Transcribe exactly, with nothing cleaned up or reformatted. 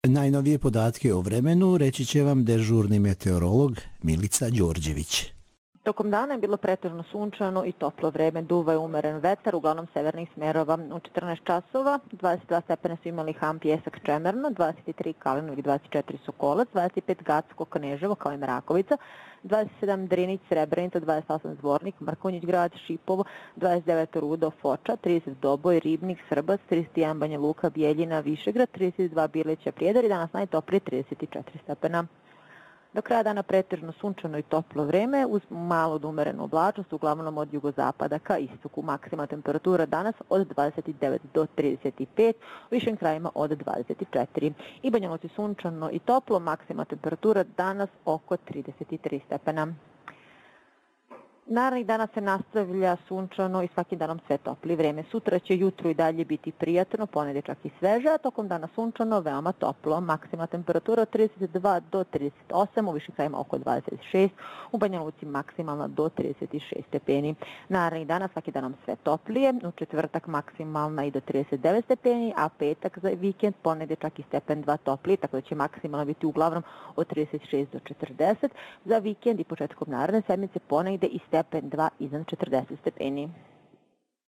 Najnovije podatke o vremenu reći će vam dežurni meteorolog Milica Đorđević. Tokom dana je bilo pretežno sunčano i toplo vreme, duva je umeren vetar, uglavnom severnih smerova. U četrnaest časova, dvadeset dva stepena su imali Ham, Pjesak, Čemerno, dvadeset tri Kalinovik, dvadeset četiri Sokolac, dvadeset pet Gacko, Kneževo, kao i Merakovica, dvadeset sedam Drinić, Srebrenica, dvadeset osam Zvornik, Mrkonjić grad, Šipovo, dvadeset devet Rudo, Foča, trideset Doboj, Ribnik, Srbac, trideset jedan Banja Luka, Bijeljina, Višegrad, trideset dva Bilića, Prijedor i danas najtoplije trideset četiri stepena. Do kraja dana pretežno sunčano i toplo vreme uz malo do umerenu oblačnost, uglavnom od jugozapada ka istoku. Maksimalna temperatura danas od dvadeset devet do trideset pet, u višim krajima od dvadeset četiri. I Banja Luci sunčano i toplo, maksimalna temperatura danas oko trideset tri stepena. Narednih dana se nastavlja sunčano i svakim danom sve topli vreme. Sutra će jutro i dalje biti prijatno, ponedjeljak čak i sveže, a tokom dana sunčano, veoma toplo. Maksimalna temperatura od trideset dva do trideset osam, u višim krajima oko dvadeset šest, u Banja Luci maksimalna do trideset šest stepeni. Narednih dana svaki danom sve toplije, u četvrtak maksimalna i do trideset devet stepeni, a petak za vikend ponedjeljak čak i stepen dva toplije, tako da će maksimalno biti uglavnom od trideset šest do četrdeset. Za vikend i početkom naredne sedmice ponegde i stepen dva iznad četrdeset stepeni.